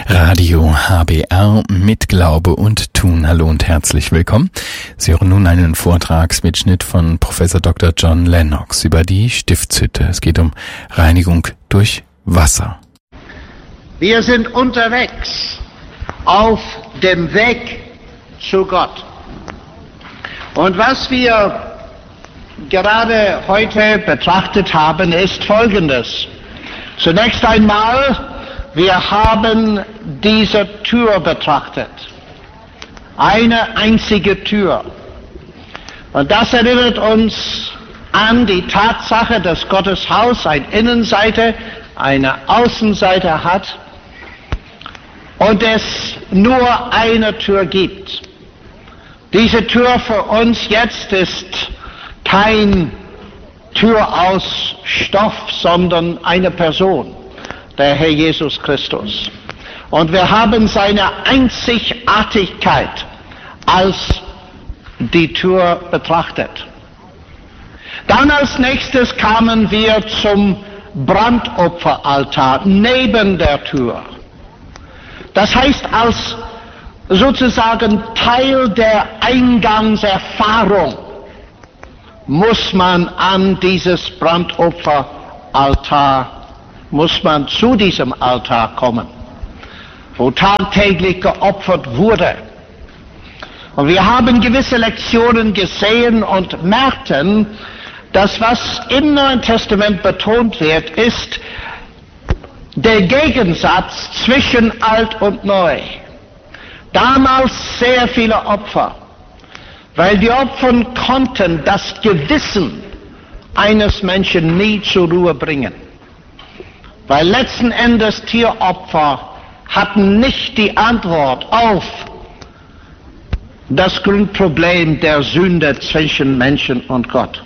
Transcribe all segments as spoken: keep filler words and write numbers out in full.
Radio H B R mit Glaube und Tun. Hallo und herzlich willkommen. Sie hören nun einen Vortragsmitschnitt von Professor Doktor John Lennox über die Stiftshütte. Es geht um Reinigung durch Wasser. Wir sind unterwegs auf dem Weg zu Gott. Und was wir gerade heute betrachtet haben, ist Folgendes. Zunächst einmal, wir haben diese Tür betrachtet. Eine einzige Tür. Und das erinnert uns an die Tatsache, dass Gottes Haus eine Innenseite, eine Außenseite hat und es nur eine Tür gibt. Diese Tür für uns jetzt ist kein Tür aus Stoff, sondern eine Person, der Herr Jesus Christus. Und wir haben seine Einzigartigkeit als die Tür betrachtet. Dann als nächstes kamen wir zum Brandopferaltar neben der Tür. Das heißt, als sozusagen Teil der Eingangserfahrung muss man an dieses Brandopferaltar, muss man zu diesem Altar kommen, wo tagtäglich geopfert wurde. Und wir haben gewisse Lektionen gesehen und merkten, dass was im Neuen Testament betont wird, ist der Gegensatz zwischen Alt und Neu. Damals sehr viele Opfer, weil die Opfer konnten das Gewissen eines Menschen nie zur Ruhe bringen. Weil letzten Endes Tieropfer hatten nicht die Antwort auf das Grundproblem der Sünde zwischen Menschen und Gott.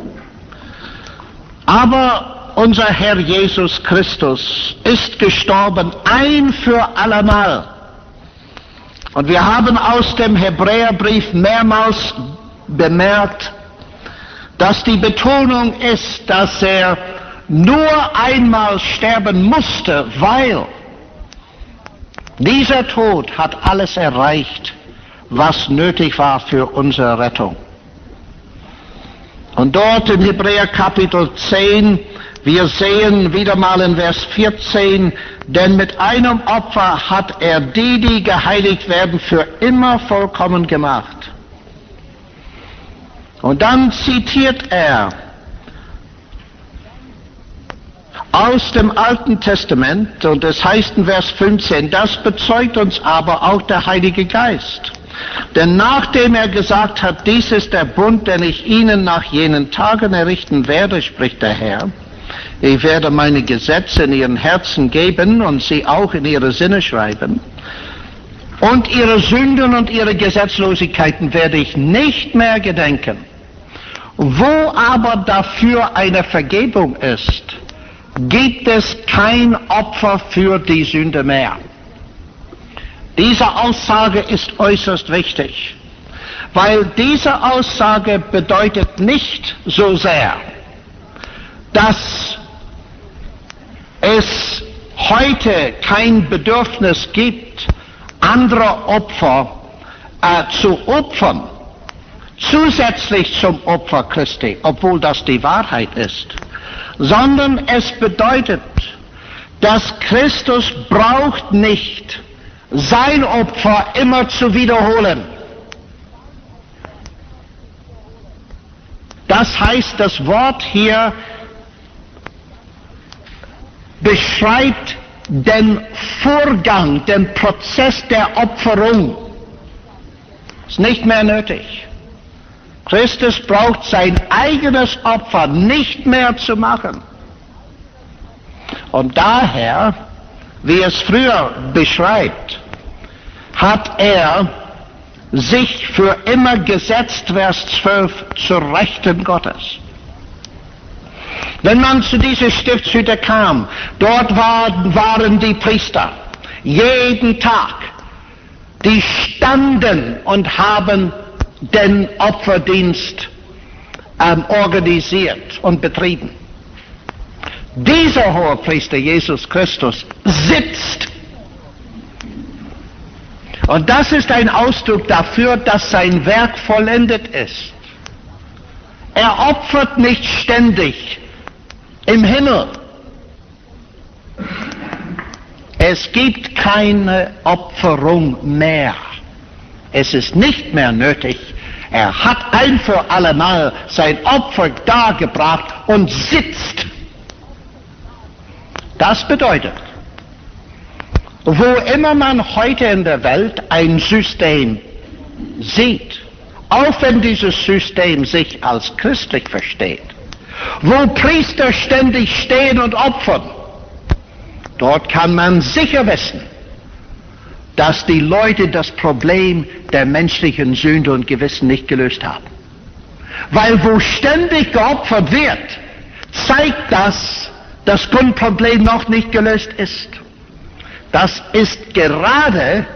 Aber unser Herr Jesus Christus ist gestorben ein für allemal. Und wir haben aus dem Hebräerbrief mehrmals bemerkt, dass die Betonung ist, dass er nur einmal sterben musste, weil dieser Tod hat alles erreicht, was nötig war für unsere Rettung. Und dort im Hebräer Kapitel zehn, wir sehen wieder mal in Vers vierzehn, denn mit einem Opfer hat er die, die geheiligt werden, für immer vollkommen gemacht. Und dann zitiert er aus dem Alten Testament, und es heißt in Vers fünfzehn, das bezeugt uns aber auch der Heilige Geist. Denn nachdem er gesagt hat, dies ist der Bund, den ich ihnen nach jenen Tagen errichten werde, spricht der Herr, ich werde meine Gesetze in ihren Herzen geben und sie auch in ihre Sinne schreiben. Und ihre Sünden und ihre Gesetzlosigkeiten werde ich nicht mehr gedenken. Wo aber dafür eine Vergebung ist, gibt es kein Opfer für die Sünde mehr. Diese Aussage ist äußerst wichtig, weil diese Aussage bedeutet nicht so sehr, dass es heute kein Bedürfnis gibt, andere Opfer äh, zu opfern, zusätzlich zum Opfer Christi, obwohl das die Wahrheit ist, sondern es bedeutet, dass Christus braucht nicht sein Opfer immer zu wiederholen. Das heißt, das Wort hier beschreibt den Vorgang, den Prozess der Opferung. Ist nicht mehr nötig. Christus braucht sein eigenes Opfer nicht mehr zu machen. Und daher, wie es früher beschreibt, hat er sich für immer gesetzt, Vers zwölf, zur Rechten Gottes. Wenn man zu dieser Stiftshütte kam, dort war, waren die Priester jeden Tag, die standen und haben den Opferdienst ähm, organisiert und betrieben. Dieser Hohepriester Jesus Christus sitzt Und das ist ein Ausdruck dafür, dass sein Werk vollendet ist. Er opfert nicht ständig im Himmel. Es gibt keine Opferung mehr. Es ist nicht mehr nötig. Er hat ein für allemal sein Opfer dargebracht und sitzt. Das bedeutet, wo immer man heute in der Welt ein System sieht, auch wenn dieses System sich als christlich versteht, wo Priester ständig stehen und opfern, dort kann man sicher wissen, dass die Leute das Problem der menschlichen Sünde und Gewissen nicht gelöst haben. Weil wo ständig geopfert wird, zeigt das, das Grundproblem noch nicht gelöst ist. Das ist gerade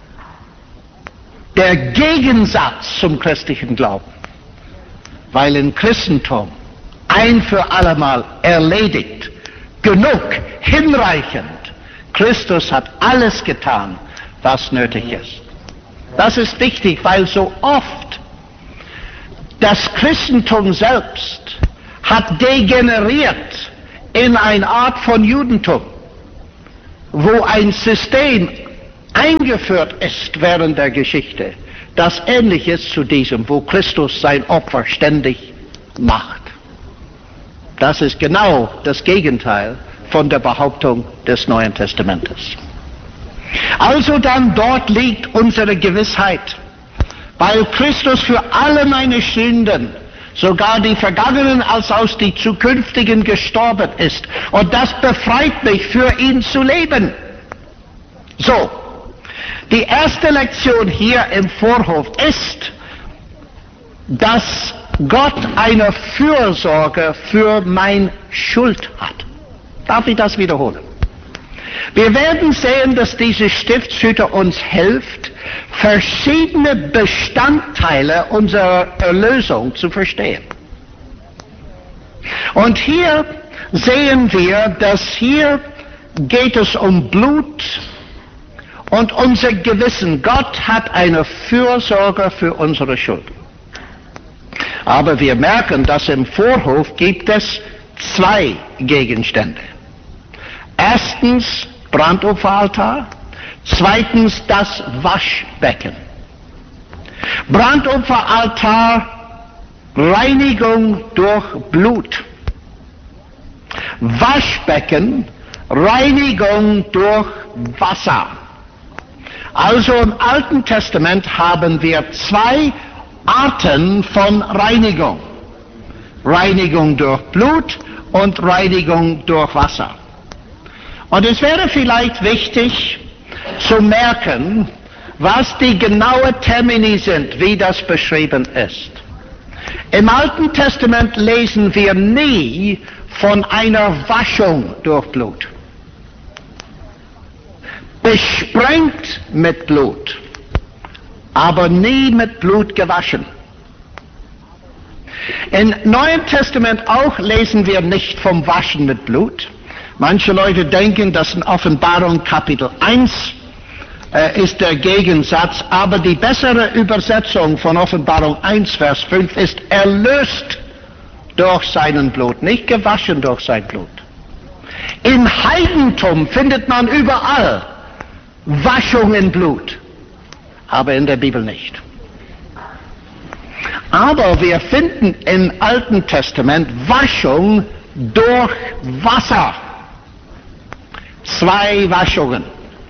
der Gegensatz zum christlichen Glauben. Weil im Christentum ein für allemal erledigt, genug, hinreichend, Christus hat alles getan, was nötig ist. Das ist wichtig, weil so oft das Christentum selbst hat degeneriert in eine Art von Judentum, wo ein System eingeführt ist während der Geschichte, das ähnlich ist zu diesem, wo Christus sein Opfer ständig macht. Das ist genau das Gegenteil von der Behauptung des Neuen Testamentes. Also dann dort liegt unsere Gewissheit, weil Christus für alle meine Sünden, sogar die vergangenen als auch die zukünftigen, gestorben ist. Und das befreit mich, für ihn zu leben. So, die erste Lektion hier im Vorhof ist, dass Gott eine Fürsorge für meine Schuld hat. Darf ich das wiederholen? Wir werden sehen, dass diese Stiftshütte uns hilft, verschiedene Bestandteile unserer Erlösung zu verstehen. Und hier sehen wir, dass hier geht es um Blut und unser Gewissen. Gott hat eine Fürsorge für unsere Schuld. Aber wir merken, dass im Vorhof gibt es zwei Gegenstände. Erstens Brandopferaltar, zweitens das Waschbecken. Brandopferaltar, Reinigung durch Blut. Waschbecken, Reinigung durch Wasser. Also im Alten Testament haben wir zwei Arten von Reinigung. Reinigung durch Blut und Reinigung durch Wasser. Und es wäre vielleicht wichtig zu merken, was die genaue Termini sind, wie das beschrieben ist. Im Alten Testament lesen wir nie von einer Waschung durch Blut. Besprengt mit Blut, aber nie mit Blut gewaschen. Im Neuen Testament auch lesen wir nicht vom Waschen mit Blut. Manche Leute denken, dass in Offenbarung Kapitel eins äh, ist der Gegensatz, aber die bessere Übersetzung von Offenbarung eins, Vers fünf ist erlöst durch seinen Blut, nicht gewaschen durch sein Blut. Im Heidentum findet man überall Waschung in Blut, aber in der Bibel nicht. Aber wir finden im Alten Testament Waschung durch Wasser. Zwei Waschungen.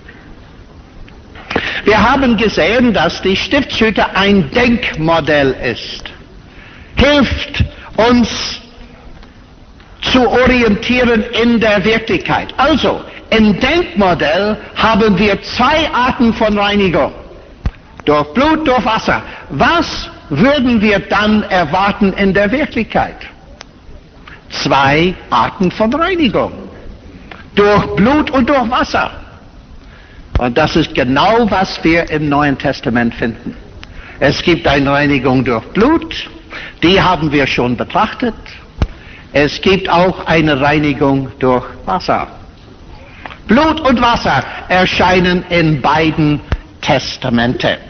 Wir haben gesehen, dass die Stiftshütte ein Denkmodell ist. Hilft uns zu orientieren in der Wirklichkeit. Also, im Denkmodell haben wir zwei Arten von Reinigung. Durch Blut, durch Wasser. Was würden wir dann erwarten in der Wirklichkeit? Zwei Arten von Reinigung. Durch Blut und durch Wasser. Und das ist genau, was wir im Neuen Testament finden. Es gibt eine Reinigung durch Blut, die haben wir schon betrachtet. Es gibt auch eine Reinigung durch Wasser. Blut und Wasser erscheinen in beiden Testamente.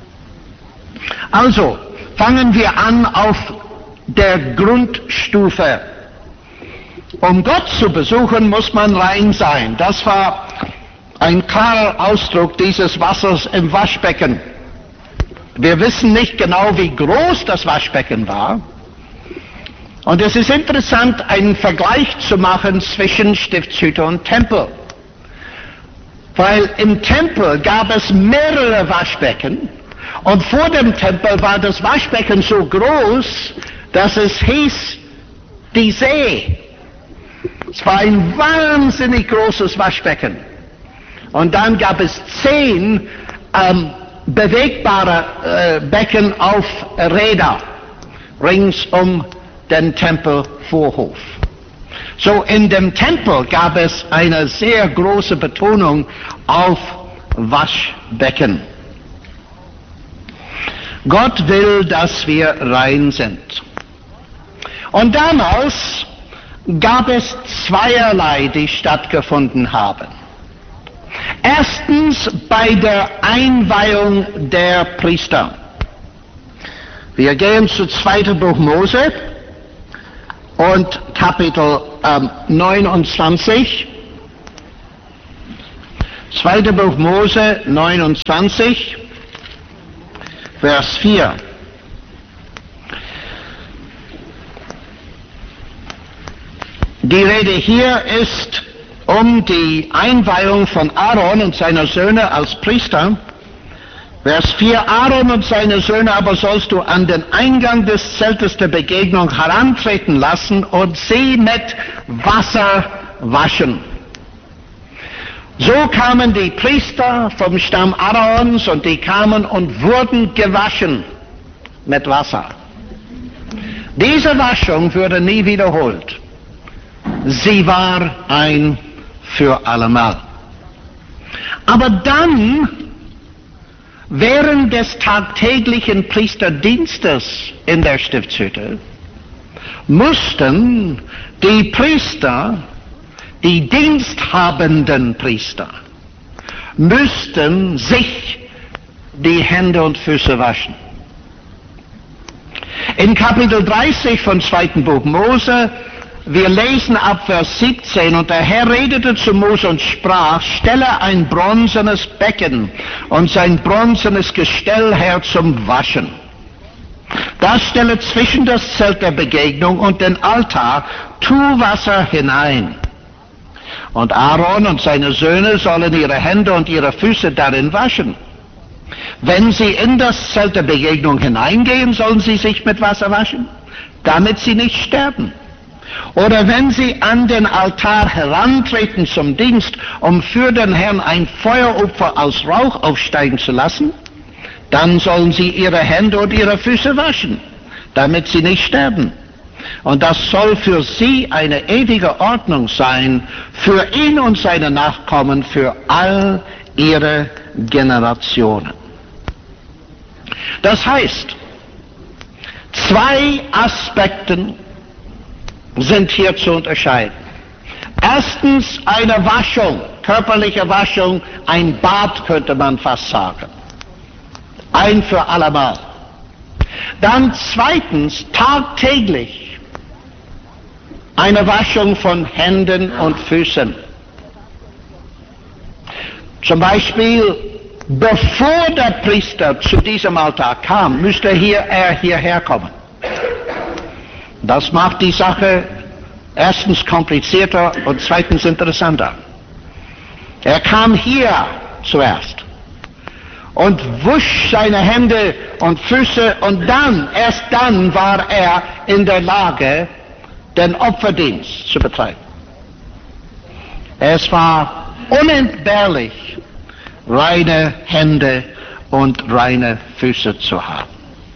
Also, fangen wir an auf der Grundstufe. Um Gott zu besuchen, muss man rein sein. Das war ein klarer Ausdruck dieses Wassers im Waschbecken. Wir wissen nicht genau, wie groß das Waschbecken war. Und es ist interessant, einen Vergleich zu machen zwischen Stiftshütte und Tempel. Weil im Tempel gab es mehrere Waschbecken und vor dem Tempel war das Waschbecken so groß, dass es hieß, die See. Es war ein wahnsinnig großes Waschbecken. Und dann gab es zehn ähm, bewegbare äh, Becken auf Räder rings um den Tempelvorhof. So in dem Tempel gab es eine sehr große Betonung auf Waschbecken. Gott will, dass wir rein sind. Und damals gab es zweierlei, die stattgefunden haben. Erstens bei der Einweihung der Priester. Wir gehen zu zweiten Buch Mose und Kapitel ähm, neunundzwanzig. zweiten Buch Mose neunundzwanzig, Vers vier. Die Rede hier ist um die Einweihung von Aaron und seiner Söhne als Priester. Vers vier, Aaron und seine Söhne aber sollst du an den Eingang des Zeltes der Begegnung herantreten lassen und sie mit Wasser waschen. So kamen die Priester vom Stamm Aarons und die kamen und wurden gewaschen mit Wasser. Diese Waschung wurde nie wiederholt. Sie war ein für allemal. Aber dann, während des tagtäglichen Priesterdienstes in der Stiftshütte, mussten die Priester, die diensthabenden Priester, müssten sich die Hände und Füße waschen. In Kapitel dreißig von zweiten Buch Mose, wir lesen ab Vers siebzehn, und der Herr redete zu Mose und sprach, stelle ein bronzenes Becken und sein bronzenes Gestell her zum Waschen. Das stelle zwischen das Zelt der Begegnung und den Altar, tu Wasser hinein. Und Aaron und seine Söhne sollen ihre Hände und ihre Füße darin waschen. Wenn sie in das Zelt der Begegnung hineingehen, sollen sie sich mit Wasser waschen, damit sie nicht sterben. Oder wenn sie an den Altar herantreten zum Dienst, um für den Herrn ein Feueropfer aus Rauch aufsteigen zu lassen, dann sollen sie ihre Hände und ihre Füße waschen, damit sie nicht sterben. Und das soll für sie eine ewige Ordnung sein, für ihn und seine Nachkommen, für all ihre Generationen. Das heißt, zwei Aspekte sind hier zu unterscheiden. Erstens eine Waschung, körperliche Waschung, ein Bad könnte man fast sagen. Ein für allemal. Dann zweitens tagtäglich eine Waschung von Händen und Füßen. Zum Beispiel, bevor der Priester zu diesem Altar kam, müsste hier, er hierher kommen. Das macht die Sache erstens komplizierter und zweitens interessanter. Er kam hier zuerst und wusch seine Hände und Füße und dann, erst dann war er in der Lage, den Opferdienst zu betreiben. Es war unentbehrlich, reine Hände und reine Füße zu haben.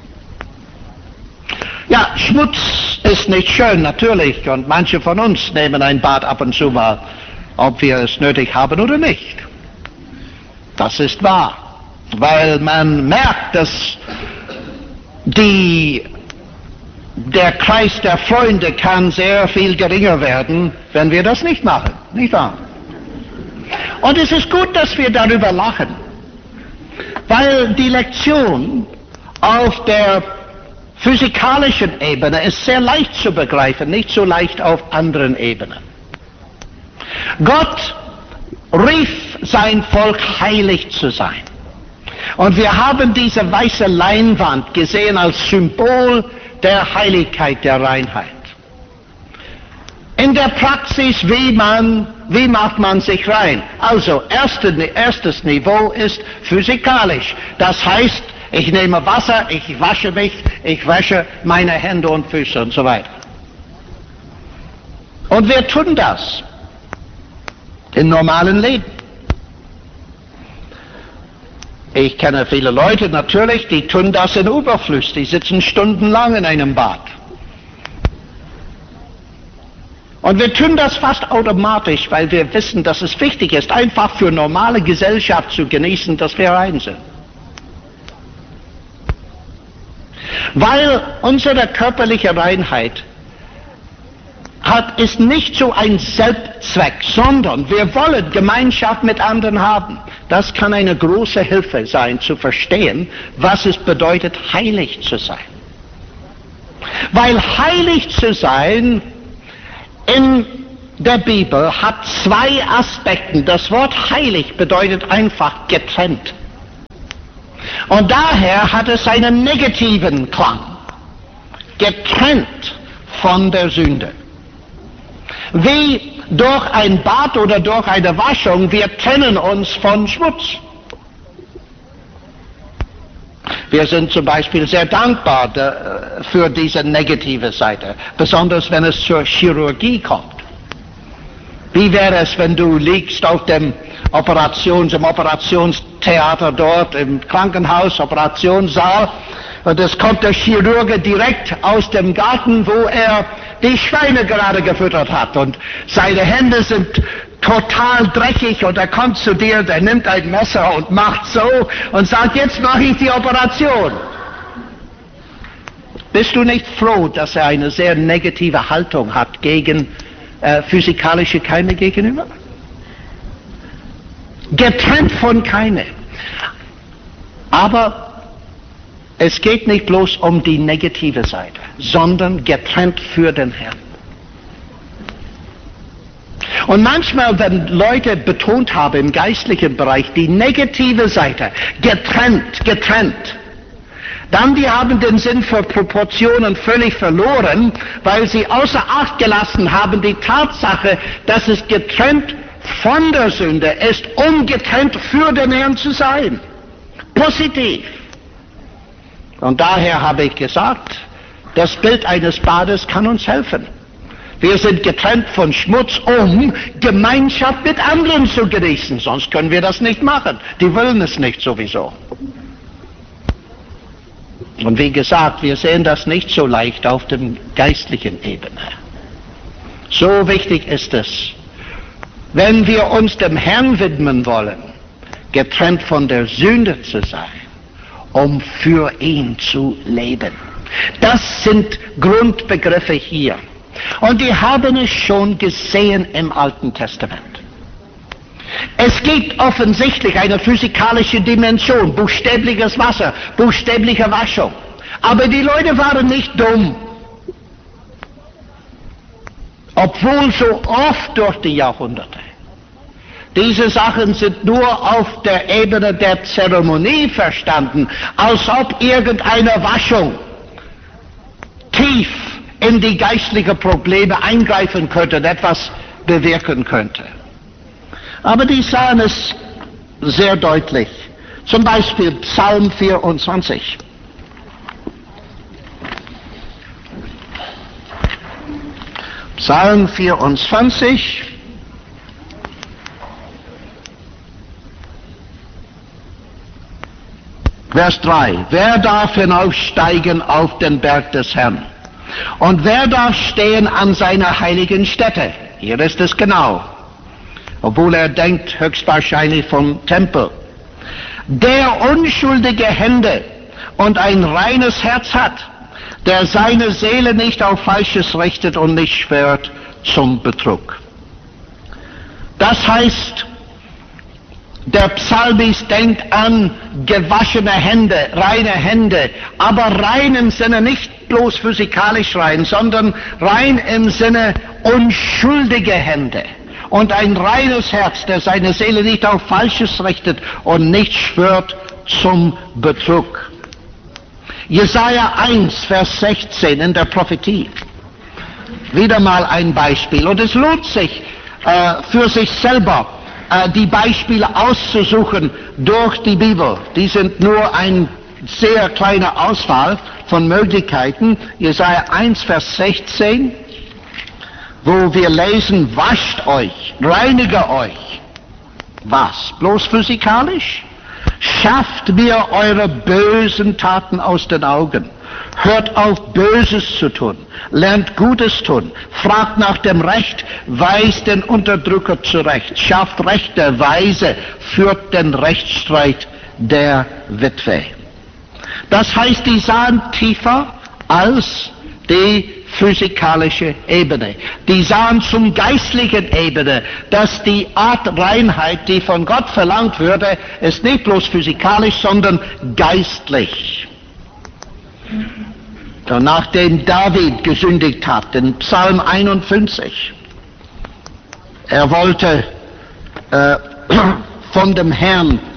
Ja, Schmutz ist nicht schön, natürlich, und manche von uns nehmen ein Bad ab und zu mal, ob wir es nötig haben oder nicht. Das ist wahr, weil man merkt, dass die, der Kreis der Freunde kann sehr viel geringer werden, wenn wir das nicht machen, nicht wahr? Und es ist gut, dass wir darüber lachen, Weil die Lektion auf der physikalischen Ebene ist sehr leicht zu begreifen, nicht so leicht auf anderen Ebenen. Gott rief sein Volk, heilig zu sein. Und wir haben diese weiße Leinwand gesehen als Symbol der Heiligkeit, der Reinheit. In der Praxis, wie man, wie macht man sich rein? Also, erste, erstes Niveau ist physikalisch. Das heißt, ich nehme Wasser, ich wasche mich, ich wasche meine Hände und Füße und so weiter. Und wir tun das im normalen Leben. Ich kenne viele Leute natürlich, die tun das in Überfluss, die sitzen stundenlang in einem Bad. Und wir tun das fast automatisch, weil wir wissen, dass es wichtig ist, einfach für normale Gesellschaft zu genießen, dass wir rein sind. Weil unsere körperliche Reinheit hat, ist nicht so ein Selbstzweck, sondern wir wollen Gemeinschaft mit anderen haben. Das kann eine große Hilfe sein, zu verstehen, was es bedeutet, heilig zu sein. Weil heilig zu sein in der Bibel hat zwei Aspekte. Das Wort heilig bedeutet einfach getrennt. Und daher hat es einen negativen Klang. Getrennt von der Sünde. Wie durch ein Bad oder durch eine Waschung, wir trennen uns von Schmutz. Wir sind zum Beispiel sehr dankbar für diese negative Seite, besonders wenn es zur Chirurgie kommt. Wie wäre es, wenn du liegst auf dem Operations, im Operationstheater dort, im Krankenhaus, Operationssaal, und es kommt der Chirurge direkt aus dem Garten, wo er die Schweine gerade gefüttert hat, und seine Hände sind total dreckig, und er kommt zu dir, der nimmt ein Messer und macht so und sagt, jetzt mache ich die Operation. Bist du nicht froh, dass er eine sehr negative Haltung hat gegen äh, physikalische Keime gegenüber? Getrennt von Keime. Aber es geht nicht bloß um die negative Seite, sondern getrennt für den Herrn. Und manchmal, wenn Leute betont haben im geistlichen Bereich die negative Seite, getrennt, getrennt, dann die haben den Sinn für Proportionen völlig verloren, weil sie außer Acht gelassen haben die Tatsache, dass es getrennt von der Sünde ist, um getrennt für den Herrn zu sein. Positiv. Und daher habe ich gesagt, das Bild eines Bades kann uns helfen. Wir sind getrennt von Schmutz, um Gemeinschaft mit anderen zu genießen. Sonst können wir das nicht machen. Die wollen es nicht sowieso. Und wie gesagt, wir sehen das nicht so leicht auf der geistlichen Ebene. So wichtig ist es, wenn wir uns dem Herrn widmen wollen, getrennt von der Sünde zu sein, um für ihn zu leben. Das sind Grundbegriffe hier. Und die haben es schon gesehen im Alten Testament. Es gibt offensichtlich eine physikalische Dimension, buchstäbliches Wasser, buchstäbliche Waschung. Aber die Leute waren nicht dumm. Obwohl so oft durch die Jahrhunderte. Diese Sachen sind nur auf der Ebene der Zeremonie verstanden, als ob irgendeine Waschung tief in die geistlichen Probleme eingreifen könnte und etwas bewirken könnte. Aber die sahen es sehr deutlich. Zum Beispiel Psalm vierundzwanzig. Psalm vierundzwanzig. Vers drei. Wer darf hinaufsteigen auf den Berg des Herrn? Und wer darf stehen an seiner heiligen Stätte? Hier ist es genau. Obwohl er denkt höchstwahrscheinlich vom Tempel. Der unschuldige Hände und ein reines Herz hat, der seine Seele nicht auf Falsches richtet und nicht schwört zum Betrug. Das heißt, Der Psalmist denkt an gewaschene Hände, reine Hände, aber rein im Sinne nicht bloß physikalisch rein, sondern rein im Sinne unschuldige Hände. Und ein reines Herz, der seine Seele nicht auf Falsches richtet und nicht schwört zum Betrug. Jesaja eins, Vers sechzehn in der Prophetie. Wieder mal ein Beispiel. Und es lohnt sich, äh, für sich selber äh, die Beispiele auszusuchen durch die Bibel. Die sind nur ein sehr kleiner Auswahl von Möglichkeiten. Jesaja eins, Vers sechzehn, wo wir lesen, wascht euch, reinige euch. Was? Bloß physikalisch? Schafft mir eure bösen Taten aus den Augen. Hört auf, Böses zu tun. Lernt Gutes tun. Fragt nach dem Recht. Weist den Unterdrücker zurecht. Schafft rechte Weise. Führt den Rechtsstreit der Witwe. Das heißt, die sahen tiefer als die physikalische Ebene. Die sahen zum geistlichen Ebene, dass die Art Reinheit, die von Gott verlangt würde, ist nicht bloß physikalisch, sondern geistlich. Und nachdem David gesündigt hat, in Psalm einundfünfzig, er wollte äh, von dem Herrn